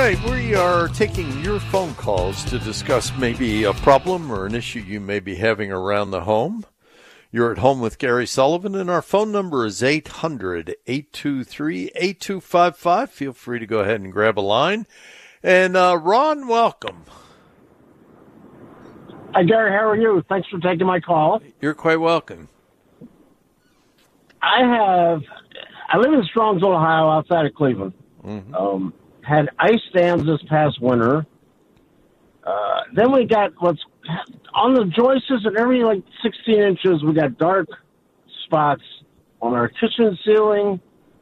right, we are taking your phone calls to discuss maybe a problem or an issue you may be having around the home. You're at home with Gary Sullivan, and our phone number is 800-823-8255. Feel free to go ahead and grab a line. And Ron, welcome. Hi, Gary. How are you? Thanks for taking my call. You're quite welcome. I live in Strongsville, Ohio, outside of Cleveland. Mm-hmm. Had ice dams this past winter. Then we got on the joists and every 16 inches, we got dark spots on our kitchen ceiling,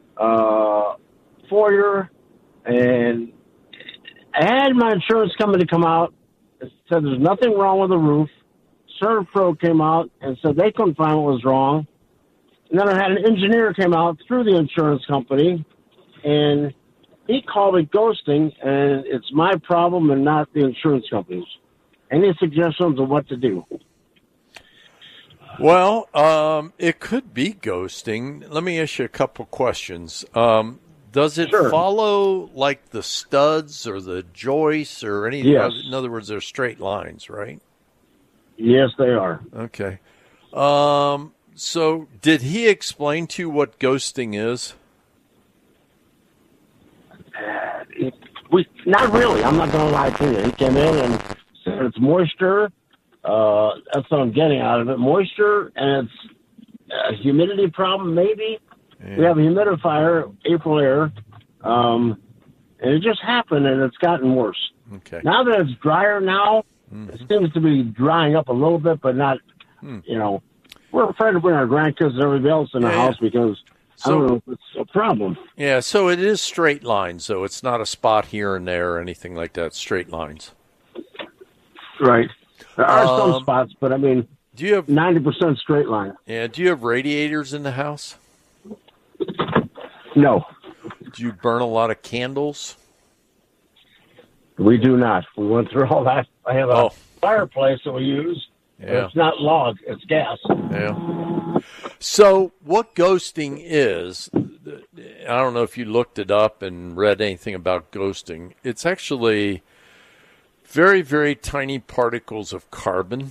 foyer, and I had my insurance company come out and said there's nothing wrong with the roof. ServPro came out and said they couldn't find what was wrong. And then I had an engineer came out through the insurance company, and he called it ghosting, and it's my problem and not the insurance company's. Any suggestions of what to do? Well, it could be ghosting. Let me ask you a couple questions. Does it follow like the studs or the joists or anything? Yes. In other words, they're straight lines, right? Yes, they are. Okay. So did he explain to you what ghosting is? Not really. I'm not going to lie to you. He came in and said it's moisture. That's what I'm getting out of it. Moisture, and it's a humidity problem, maybe. Yeah. We have a humidifier, April Air, and it just happened, and it's gotten worse. Okay. Now that it's drier now, it seems to be drying up a little bit, but not, we're afraid to bring our grandkids and everybody else in the house because I don't know if it's a problem. Yeah, so it is straight lines, so it's not a spot here and there or anything like that. Straight lines. Right. There are some spots, but I mean, do you have 90% straight line? Yeah. Do you have radiators in the house? No. Do you burn a lot of candles? We do not. We went through all that. I have a fireplace that we use. Yeah. It's not log, it's gas. Yeah. So what ghosting is, I don't know if you looked it up and read anything about ghosting. It's actually very, very tiny particles of carbon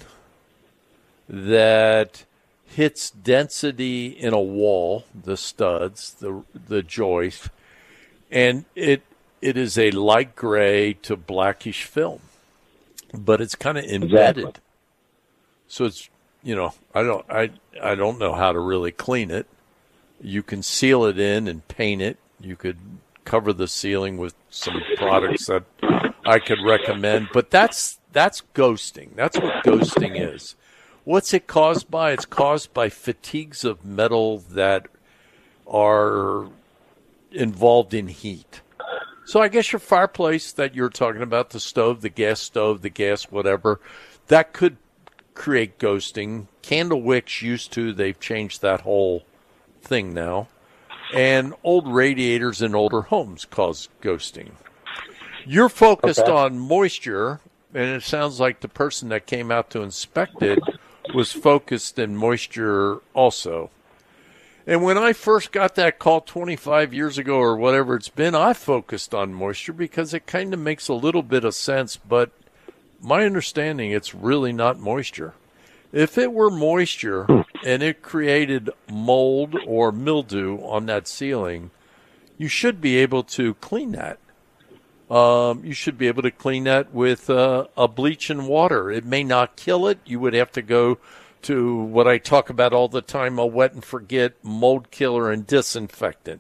that hits density in a wall, the studs, the joist, and it is a light gray to blackish film, but it's kind of embedded. Exactly. So it's, I don't know how to really clean it. You can seal it in and paint it. You could cover the ceiling with some products that I could recommend, but that's ghosting. That's what ghosting is. What's it caused by? It's caused by fatigues of metal that are involved in heat. So I guess your fireplace that you're talking about, the stove, the gas whatever, that could create ghosting. Candle wicks used to. They've changed that whole thing now. And old radiators in older homes cause ghosting. You're focused on moisture, and it sounds like the person that came out to inspect it was focused in moisture also. And when I first got that call 25 years ago or whatever it's been, I focused on moisture because it kind of makes a little bit of sense, but my understanding, it's really not moisture. If it were moisture and it created mold or mildew on that ceiling, you should be able to clean that. You should be able to clean that with a bleach and water. It may not kill it. You would have to go to what I talk about all the time, a wet and forget mold killer and disinfectant.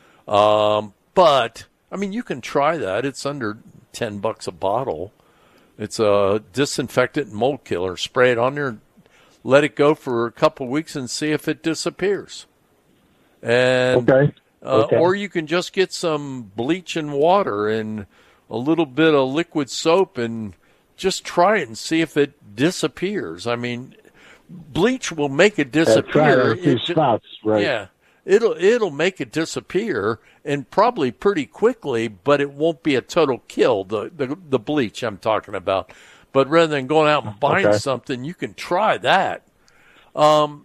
But, I mean, you can try that. It's under $10 a bottle. It's a disinfectant and mold killer. Spray it on there, let it go for a couple of weeks and see if it disappears. And or you can just get some bleach and water and a little bit of liquid soap and just try it and see if it disappears. I mean, bleach will make it disappear. Yeah, it'll make it disappear, and probably pretty quickly, but it won't be a total kill, the bleach I'm talking about. But rather than going out and buying something, you can try that. But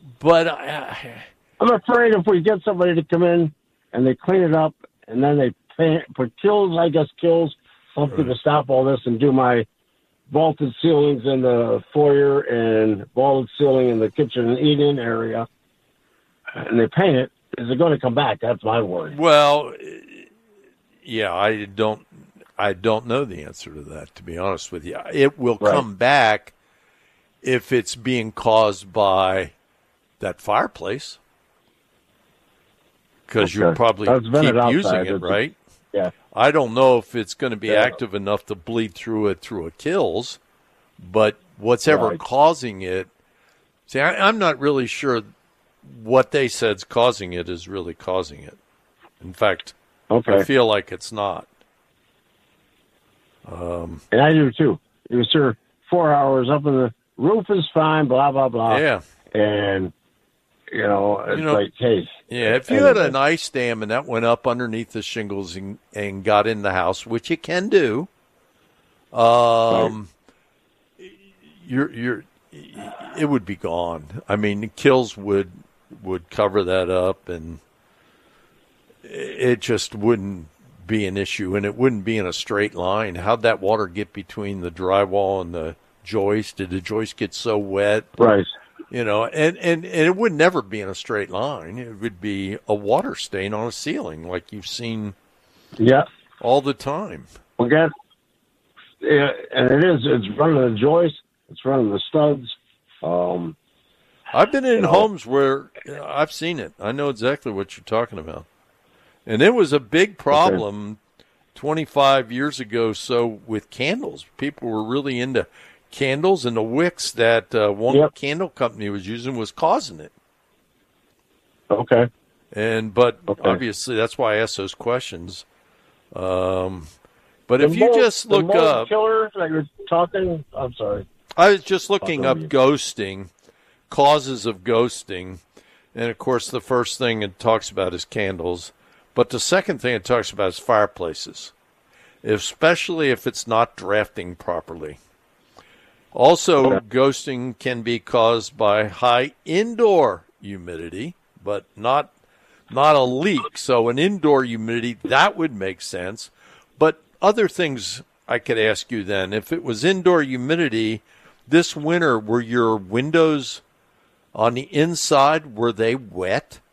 I'm afraid if we get somebody to come in and they clean it up and then they put kills, I guess, hopefully to stop all this and do my vaulted ceilings in the foyer and vaulted ceiling in the kitchen and eat-in area, and they paint it, is it going to come back? That's my worry. Well, yeah, I don't know the answer to that, to be honest with you. It will come back if it's being caused by that fireplace, because you'll probably keep using it, right? Yeah. I don't know if it's going to be active enough to bleed through it through a kills, but what's ever causing it, see, I'm not really sure what they said's causing it is really causing it. In fact, I feel like it's not. And I do too. It was 4 hours up in the roof is fine, blah, blah, blah. Yeah. And, it's like, hey. Yeah, if you had an ice dam and that went up underneath the shingles and got in the house, which it can do, it would be gone. I mean, the kills would cover that up, and it just wouldn't be an issue, and it wouldn't be in a straight line. How'd that water get between the drywall and the joist? Did the joist get so wet? Right. And it would never be in a straight line. It would be a water stain on a ceiling, like you've seen all the time. Well, and it's running the joist, it's running the studs. I've been in homes where I've seen it. I know exactly what you're talking about. And it was a big problem 25 years ago so with candles. People were really into candles, and the wicks that one candle company was using was causing it. Okay. But obviously that's why I ask those questions. But if you just look up killer that you're talking, I'm sorry. I was just looking up ghosting, causes of ghosting, and of course the first thing it talks about is candles, but the second thing it talks about is fireplaces, especially if it's not drafting properly. Also, ghosting can be caused by high indoor humidity, but not a leak. So an indoor humidity, that would make sense. But other things I could ask you then, if it was indoor humidity this winter, were your windows on the inside, were they wet?